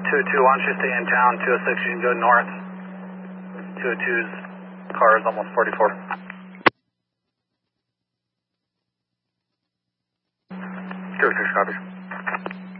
202, why don't you stay in town? 206, you can go north. 202's car is almost 44. 206 copies.